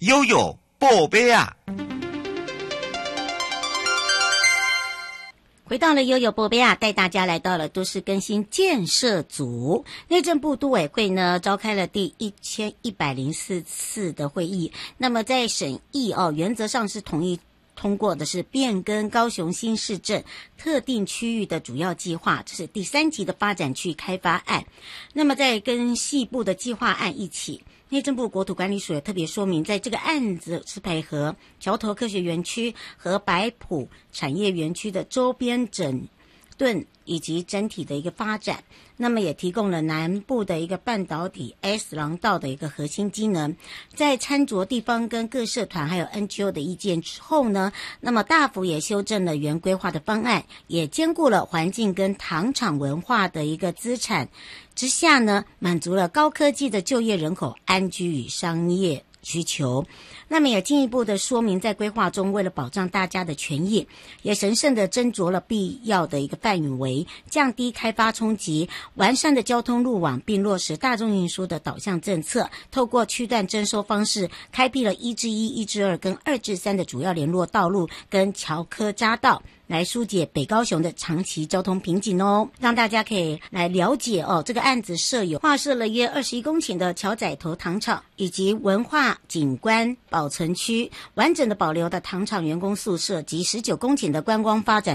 悠悠宝贝啊。 回到了悠悠宝贝啊，带大家来到了都市更新建设组。内政部都委会呢召开了第1104次的会议，那么在审议原则上是同意通过的是变更高雄新市镇特定区域的主要计划，这是第3级的发展区开发案。那么在跟细部的计划案一起，内政部国土管理署也特别说明，在这个案子是配合桥头科学园区和白埔产业园区的周边整顿以及整体的一个发展，那么也提供了南部的一个半导体 S 廊道的一个核心机能。在参酌地方跟各社团还有 NGO 的意见之后呢，那么大幅也修正了原规划的方案，也兼顾了环境跟糖厂文化的一个资产之下呢，满足了高科技的就业人口安居与商业需求。那么也进一步的说明，在规划中为了保障大家的权益，也神圣的斟酌了必要的一个范围，降低开发冲击，完善的交通路网，并落实大众运输的导向政策，透过区段征收方式，开辟了1至1、1至2跟2至3的主要联络道路跟桥科匝道，来疏解北高雄的长期交通瓶颈哦，让大家可以来了解这个案子划设了约21公顷的桥仔头糖厂，以及文化景观保存区，完整的保留的糖厂员工宿舍及19公顷的观光发展